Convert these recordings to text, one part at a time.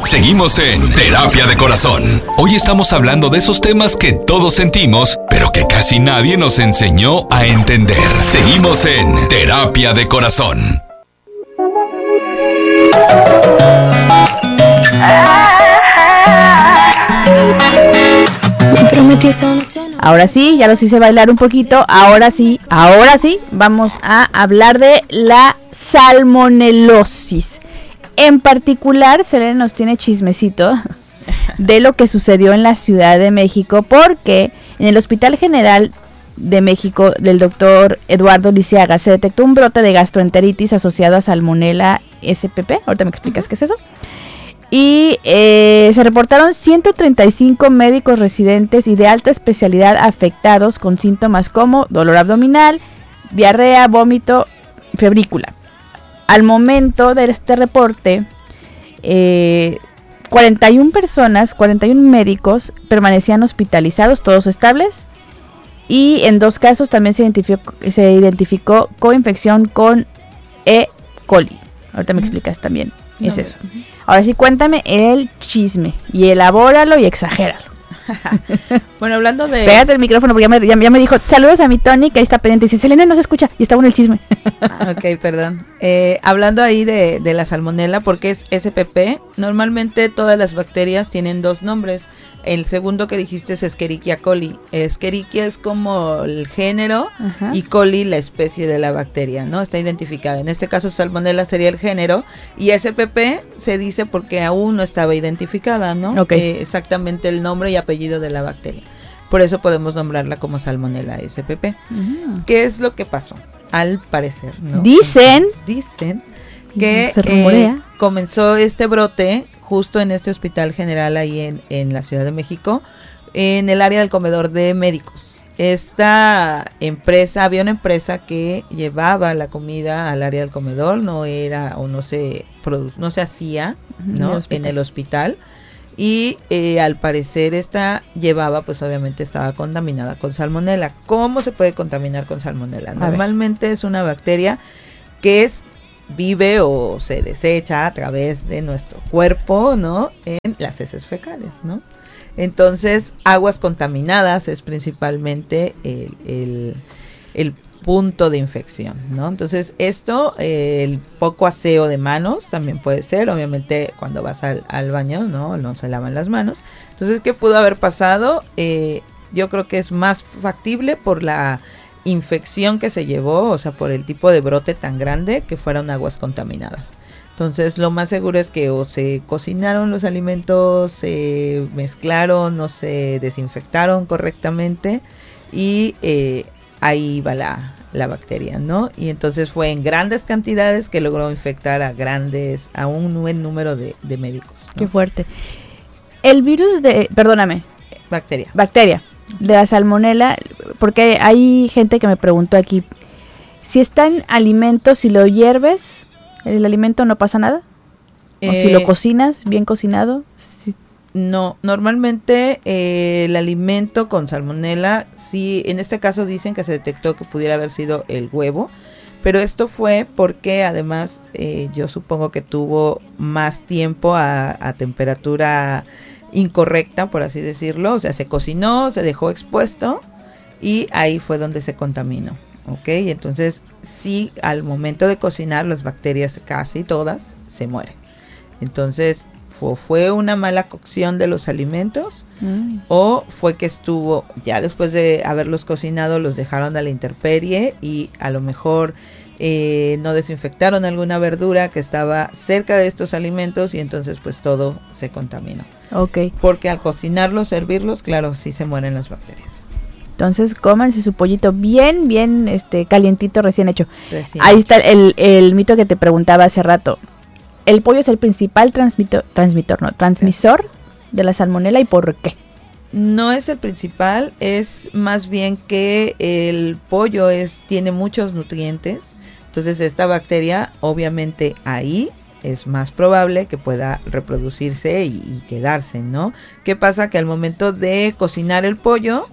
Seguimos en Terapia de Corazón. Hoy estamos hablando de esos temas que todos sentimos, pero que casi nadie nos enseñó a entender. Seguimos en Terapia de Corazón. Ahora sí, ya los hice bailar un poquito. Ahora sí, vamos a hablar de la salmonelosis. En particular, Selene nos tiene chismecito de lo que sucedió en la Ciudad de México, porque en el Hospital General de México del doctor Eduardo Lisiaga se detectó un brote de gastroenteritis asociado a Salmonella SPP. Ahorita me explicas qué es eso. Y se reportaron 135 médicos residentes y de alta especialidad afectados con síntomas como dolor abdominal, diarrea, vómito, febrícula. Al momento de este reporte, 41 médicos permanecían hospitalizados, todos estables, y en 2 casos también se identificó coinfección con E. coli. Ahorita me explicas también, es eso. Ahora sí, cuéntame el chisme, y elabóralo y exagéralo. Bueno, hablando de... Pégate el micrófono porque ya me dijo, saludos a mi Tony, que ahí está pendiente. Y dice, Selene no se escucha, y está bueno el chisme. Ok, perdón. Hablando ahí de la salmonela, porque es SPP, normalmente todas las bacterias tienen 2 nombres. El segundo que dijiste es Escherichia coli. Escherichia es como el género, ajá, y coli la especie de la bacteria, ¿no? Está identificada. En este caso Salmonella sería el género, y SPP se dice porque aún no estaba identificada, ¿no? Okay. Exactamente el nombre y apellido de la bacteria. Por eso podemos nombrarla como Salmonella SPP. Uh-huh. ¿Qué es lo que pasó? Al parecer, ¿no? Dicen que comenzó este brote justo en este hospital general ahí en la Ciudad de México, en el área del comedor de médicos. Esta empresa, había una empresa que llevaba la comida al área del comedor, no era o no se hacía, ¿no? En el hospital. Y al parecer esta llevaba, pues obviamente estaba contaminada con salmonela. ¿Cómo se puede contaminar con salmonela? Normalmente es una bacteria que vive o se desecha a través de nuestro cuerpo, ¿no? En las heces fecales, ¿no? Entonces, aguas contaminadas es principalmente el punto de infección, ¿no? Entonces, el poco aseo de manos también puede ser, obviamente cuando vas al baño, no se lavan las manos. Entonces, ¿qué pudo haber pasado? Yo creo que es más factible por la infección que se llevó, o sea, por el tipo de brote tan grande, que fueron aguas contaminadas. Entonces, lo más seguro es que o se cocinaron los alimentos, se mezclaron, no se desinfectaron correctamente, y ahí va la bacteria, ¿no? Y entonces fue en grandes cantidades que logró infectar a un buen número de médicos, ¿no? Qué fuerte. El virus Bacteria. De la salmonela, porque hay gente que me preguntó aquí, si está en alimentos, si lo hierves, el alimento no pasa nada, o si lo cocinas, bien cocinado. No, normalmente el alimento con salmonela, sí, en este caso dicen que se detectó que pudiera haber sido el huevo, pero esto fue porque además yo supongo que tuvo más tiempo a temperatura incorrecta, por así decirlo, o sea, se cocinó, se dejó expuesto y ahí fue donde se contaminó, ¿ok? Entonces, sí, al momento de cocinar, las bacterias casi todas se mueren. Entonces, fue una mala cocción de los alimentos, o fue que estuvo, ya después de haberlos cocinado, los dejaron a la intemperie y a lo mejor no desinfectaron alguna verdura que estaba cerca de estos alimentos y entonces pues todo se contaminó. Okay. Porque al cocinarlos, servirlos, claro, sí se mueren las bacterias. Entonces cómanse su pollito bien calientito, recién hecho. Ahí está el mito que te preguntaba hace rato. El pollo es el principal transmisor de la salmonela, ¿y por qué? No es el principal, es más bien que el pollo tiene muchos nutrientes. Entonces esta bacteria obviamente ahí es más probable que pueda reproducirse y quedarse, ¿no? ¿Qué pasa? Que al momento de cocinar el pollo,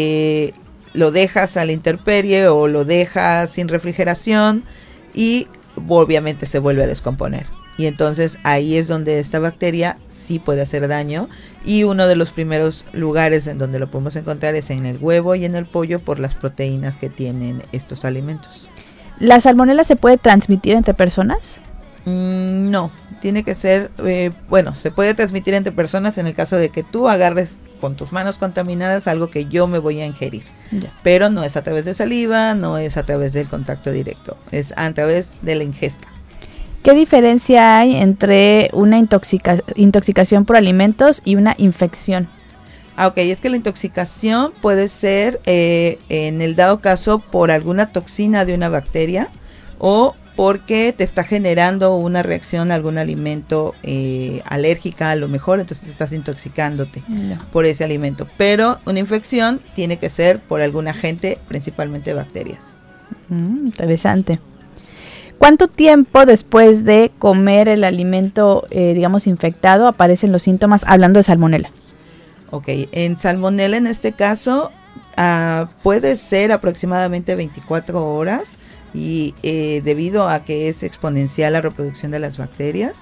lo dejas a la intemperie o lo dejas sin refrigeración y obviamente se vuelve a descomponer. Y entonces ahí es donde esta bacteria sí puede hacer daño, y uno de los primeros lugares en donde lo podemos encontrar es en el huevo y en el pollo por las proteínas que tienen estos alimentos. ¿La salmonela se puede transmitir entre personas? No, tiene que ser, se puede transmitir entre personas en el caso de que tú agarres con tus manos contaminadas algo que yo me voy a ingerir. Ya. Pero no es a través de saliva, no es a través del contacto directo, es a través de la ingesta. ¿Qué diferencia hay entre una intoxicación por alimentos y una infección? Ok, es que la intoxicación puede ser en el dado caso por alguna toxina de una bacteria o porque te está generando una reacción a algún alimento alérgica a lo mejor, entonces estás intoxicándote por ese alimento. Pero una infección tiene que ser por algún agente, principalmente bacterias. Interesante. ¿Cuánto tiempo después de comer el alimento, infectado, aparecen los síntomas hablando de salmonela? Ok, en salmonela en este caso puede ser aproximadamente 24 horas y debido a que es exponencial la reproducción de las bacterias,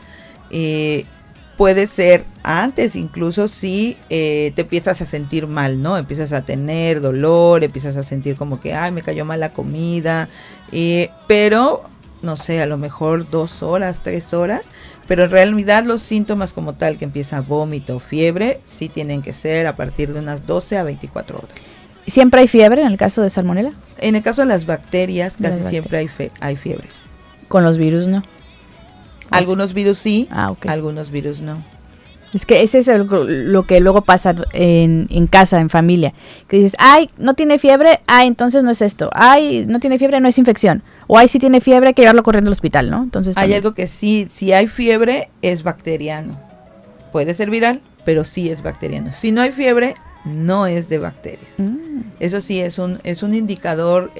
puede ser antes incluso si te empiezas a sentir mal, ¿no? Empiezas a tener dolor, empiezas a sentir como que, me cayó mal la comida, pero no sé, a lo mejor 2 horas, 3 horas, pero en realidad los síntomas como tal, que empieza vómito o fiebre, sí tienen que ser a partir de unas 12 a 24 horas. ¿Siempre hay fiebre en el caso de salmonela? En el caso de las bacterias, casi siempre hay fiebre. ¿Con los virus no? Algunos virus sí, okay. Algunos virus no. Es que ese es lo que luego pasa en casa, en familia. Que dices, no tiene fiebre, entonces no es esto. No tiene fiebre, no es infección. O sí tiene fiebre, hay que llevarlo corriendo al hospital, ¿no? Entonces hay algo que sí, si hay fiebre, es bacteriano. Puede ser viral, pero sí es bacteriano. Si no hay fiebre, no es de bacterias. Eso sí es un indicador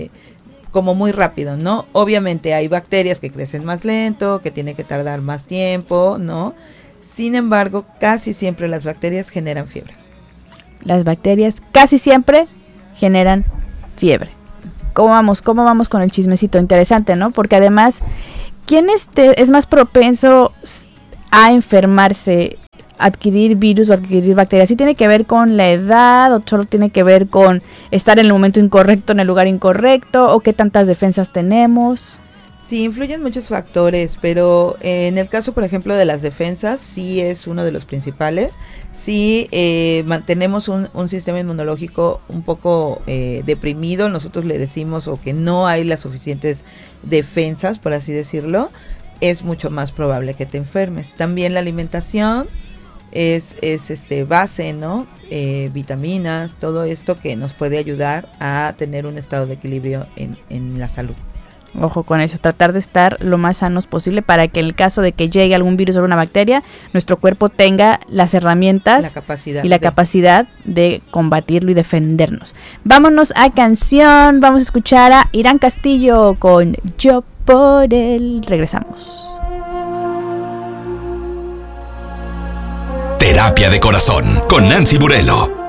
como muy rápido, ¿no? Obviamente hay bacterias que crecen más lento, que tienen que tardar más tiempo, ¿no? Sin embargo, casi siempre las bacterias generan fiebre. Las bacterias casi siempre generan fiebre. ¿Cómo vamos con el chismecito? Interesante, ¿no? Porque además, ¿quién es más propenso a enfermarse, adquirir virus o adquirir bacterias? ¿Sí tiene que ver con la edad o solo tiene que ver con estar en el momento incorrecto, en el lugar incorrecto, o qué tantas defensas tenemos? Sí, influyen muchos factores, pero en el caso, por ejemplo, de las defensas, sí es uno de los principales. Sí mantenemos un sistema inmunológico un poco deprimido, nosotros le decimos, o que no hay las suficientes defensas, por así decirlo, es mucho más probable que te enfermes. También la alimentación es base, ¿no? Vitaminas, todo esto que nos puede ayudar a tener un estado de equilibrio en la salud. Ojo con eso, tratar de estar lo más sanos posible para que en el caso de que llegue algún virus o alguna bacteria, nuestro cuerpo tenga las herramientas y la capacidad de combatirlo y defendernos. Vámonos a canción, vamos a escuchar a Irán Castillo con Yo por él. Regresamos. Terapia de Corazón con Nancy Burelo.